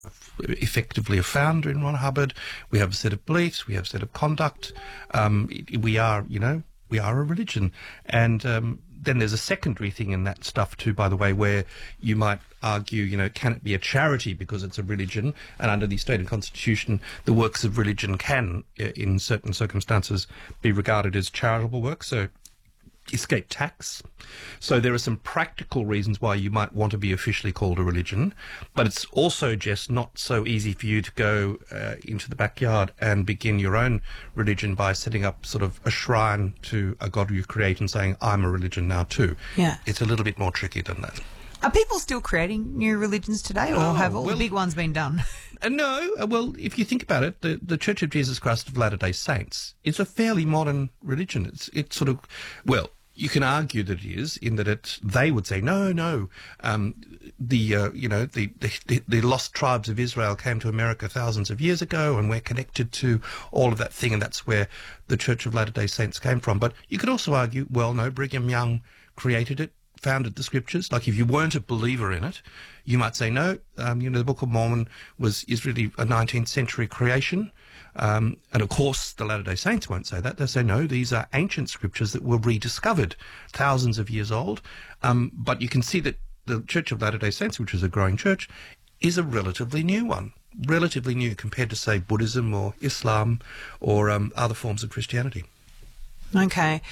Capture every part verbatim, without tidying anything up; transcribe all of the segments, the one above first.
effectively a founder in Ron Hubbard. We have a set of beliefs. We have a set of conduct. Um, we are, you know, we are a religion. And um, then there's a secondary thing in that stuff too, by the way, where you might argue, you know, can it be a charity because it's a religion? And under the Australian Constitution, the works of religion can, in certain circumstances, be regarded as charitable works. So escape tax. So there are some practical reasons why you might want to be officially called a religion, but it's also just not so easy for you to go uh, into the backyard and begin your own religion by setting up sort of a shrine to a god you create and saying, I'm a religion now too. Yeah. It's a little bit more tricky than that. Are people still creating new religions today, or Oh, have all well, the big ones been done? Uh, no, uh, well, if you think about it, the, the Church of Jesus Christ of Latter-day Saints is a fairly modern religion. It's it's sort of, well, you can argue that it is, in that it, they would say, no, no, um, the, uh, you know, the, the, the lost tribes of Israel came to America thousands of years ago and we're connected to all of that thing, and that's where the Church of Latter-day Saints came from. But you could also argue, well, no, Brigham Young created it, founded the scriptures. Like, if you weren't a believer in it, you might say, no, um, you know, the Book of Mormon was is really a nineteenth century creation. Um, and of course, the Latter-day Saints won't say that. They'll say, no, these are ancient scriptures that were rediscovered, thousands of years old. Um, but you can see that the Church of Latter-day Saints, which is a growing church, is a relatively new one, relatively new compared to, say, Buddhism or Islam or um, other forms of Christianity. Okay.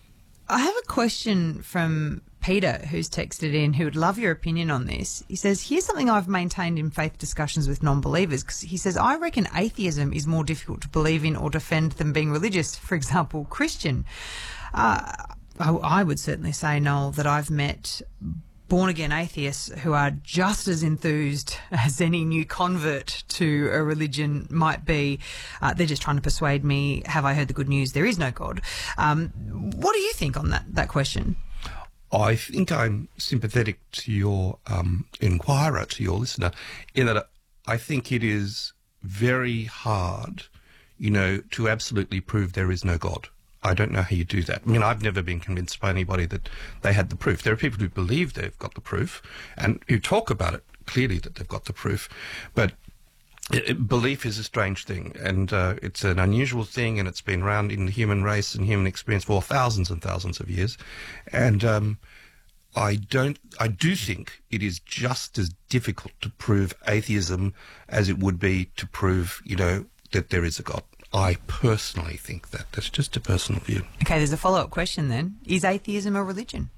I have a question from Peter, who's texted in, who would love your opinion on this. He says, here's something I've maintained in faith discussions with non-believers. Cause he says, I reckon atheism is more difficult to believe in or defend than being religious. For example, Christian. Uh, I, I would certainly say, Noel, that I've met born-again atheists who are just as enthused as any new convert to a religion might be. Uh, they're just trying to persuade me, have I heard the good news? There is no God. Um, what do you think on that, that question? I think I'm sympathetic to your um, inquirer, to your listener, in that I think it is very hard, you know, to absolutely prove there is no God. I don't know how you do that. I mean, I've never been convinced by anybody that they had the proof. There are people who believe they've got the proof and who talk about it clearly that they've got the proof. But it, it, belief is a strange thing, and uh, it's an unusual thing, and it's been around in the human race and human experience for thousands and thousands of years. And um, I don't, I do think it is just as difficult to prove atheism as it would be to prove, you know, that there is a God. I personally think that. That's just a personal view. Okay, there's a follow-up question then. Is atheism a religion?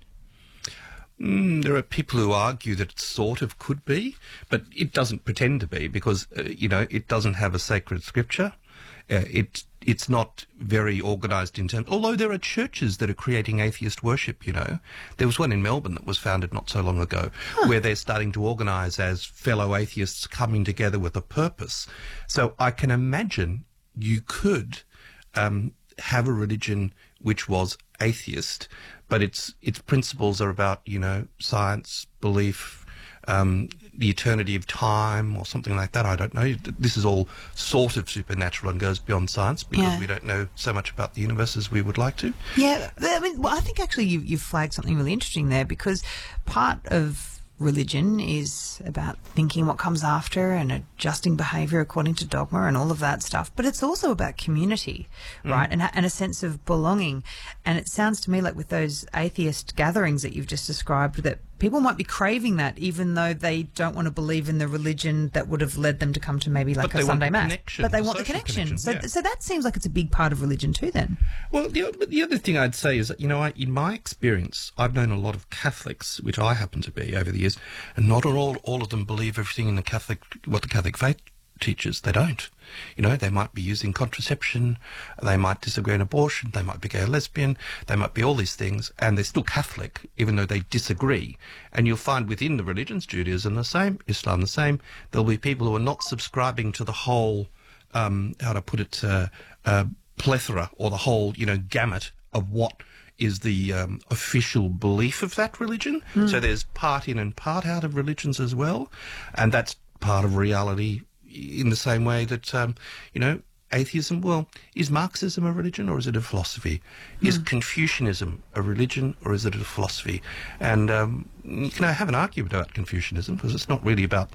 Mm, there are people who argue that it sort of could be, but it doesn't pretend to be because, uh, you know, it doesn't have a sacred scripture. Uh, it It's not very organised in terms... Although there are churches that are creating atheist worship, you know. There was one in Melbourne that was founded not so long ago huh. where they're starting to organise as fellow atheists coming together with a purpose. So I can imagine you could um, have a religion which was atheist, but its its principles are about, you know, science, belief, um, the eternity of time or something like that. I don't know. This is all sort of supernatural and goes beyond science because yeah. we don't know so much about the universe as we would like to. Yeah, I mean, well, I think actually you, you've flagged something really interesting there, because part of religion is about thinking what comes after and adjusting behaviour according to dogma and all of that stuff. But it's also about community, mm. right, and, and a sense of belonging. And it sounds to me like with those atheist gatherings that you've just described that people might be craving that even though they don't want to believe in the religion that would have led them to come to maybe like but a Sunday Mass. Connection, but they the want the connection. connection So, yeah. so that seems like it's a big part of religion too then. Well, the, but the other thing I'd say is that, you know, I, in my experience, I've known a lot of Catholics, which I happen to be over the years, and not all, all of them believe everything in the Catholic, what the Catholic faith teaches. They don't. You know, they might be using contraception, they might disagree on abortion, they might be gay or lesbian, they might be all these things, and they're still Catholic, even though they disagree. And you'll find within the religions, Judaism the same, Islam the same, there'll be people who are not subscribing to the whole, um, how to put it, uh, uh, plethora, or the whole, you know, gamut of what is the um, official belief of that religion. Mm. So there's part in and part out of religions as well, and that's part of reality in the same way that, um, you know, atheism, well, is Marxism a religion or is it a philosophy? Mm. Is Confucianism a religion or is it a philosophy? And um, you can have an argument about Confucianism because it's not really about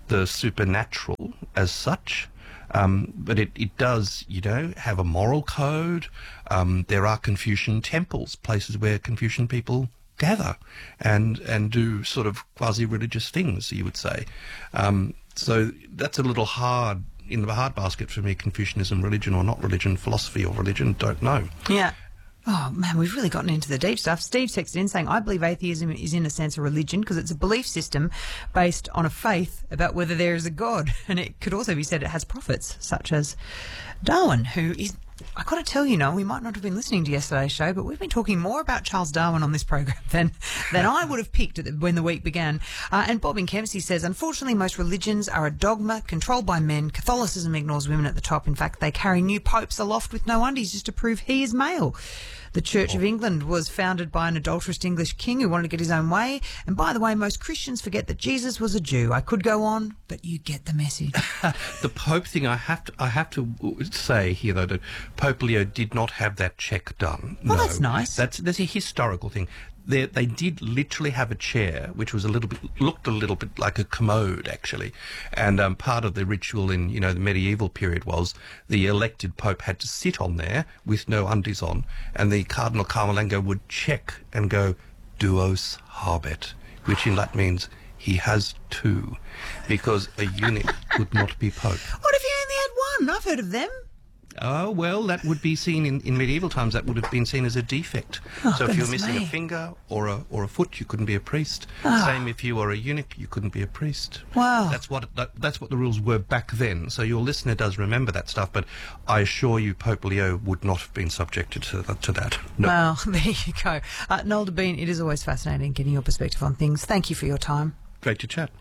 the supernatural as such. Um, but it, it does, you know, have a moral code. Um, there are Confucian temples, places where Confucian people gather and and do sort of quasi-religious things, you would say. Um, so that's a little hard, in the hard basket for me, Confucianism, religion or not religion, philosophy or religion, don't know. Yeah. Oh, man, we've really gotten into the deep stuff. Steve texted in saying, I believe atheism is in a sense a religion because it's a belief system based on a faith about whether there is a God. And it could also be said it has prophets, such as Darwin, who is... I got to tell you, Noel, we might not have been listening to yesterday's show, but we've been talking more about Charles Darwin on this program than than I would have picked at the, when the week began. Uh, and Bob in Kempsey says, unfortunately, most religions are a dogma controlled by men. Catholicism ignores women at the top. In fact, they carry new popes aloft with no undies just to prove he is male. The Church of England was founded by an adulterous English king who wanted to get his own way. And by the way, most Christians forget that Jesus was a Jew. I could go on, but you get the message. The Pope thing, I have to, I have to say here though that Pope Leo did not have that check done. Well, no, that's nice. That's that's a historical thing. They, they did literally have a chair, which was a little bit, looked a little bit like a commode, actually. And um, part of the ritual in, you know, the medieval period was the elected pope had to sit on there with no undies on, and the Cardinal Carmelengo would check and go, duos habet, which in Latin means he has two, because a eunuch could not be pope. What if you only had one? I've heard of them. Oh, well, that would be seen in, in medieval times, that would have been seen as a defect. Oh, so if you were goodness missing me. a finger or a or a foot, you couldn't be a priest. Ah. Same if you were a eunuch, you couldn't be a priest. Wow. That's what that, that's what the rules were back then. So your listener does remember that stuff, but I assure you Pope Leo would not have been subjected to that. To that. No. Well, there you go. Uh, Noel Debien, it is always fascinating getting your perspective on things. Thank you for your time. Great to chat.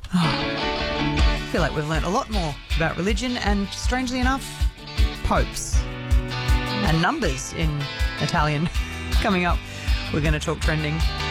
I feel like we've learnt a lot more about religion and, strangely enough, popes. And numbers in Italian. Coming up, we're going to talk trending.